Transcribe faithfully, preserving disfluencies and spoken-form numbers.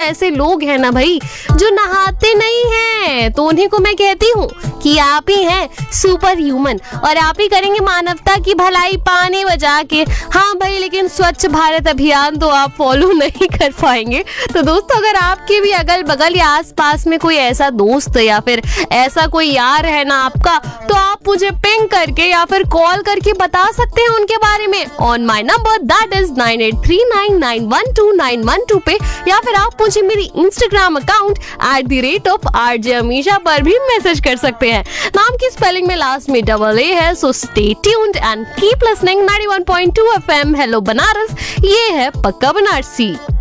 ऐसे लोग हैं ना भाई जो नहाते नहीं हैं, तो उन्हीं को मैं कहती हूँ कि आप ही हैं सुपर ह्यूमन और आप ही करेंगे मानवता की भलाई पानी बचा के। हाँ भाई, लेकिन स्वच्छ भारत अभियान तो आप फॉलो नहीं कर पाएंगे। तो दोस्तों, अगर आपके भी अगल बगल या आस पास में कोई ऐसा दोस्त या फिर ऐसा कोई यार है ना आपका, तो आप मुझे पिंग करके या फिर कॉल करके बता सकते हैं उनके बारे में on my number that is nine eight three nine nine one two nine one two पे, या फिर आप मुझे मेरी Instagram account at the rate of RJ Amisha पर भी मैसेज कर सकते हैं। नाम की स्पेलिंग में लास्ट में डबल ए है, so stay tuned and keep listening ninety one point two FM. Hello Banaras, ये है पक्का बनारसी।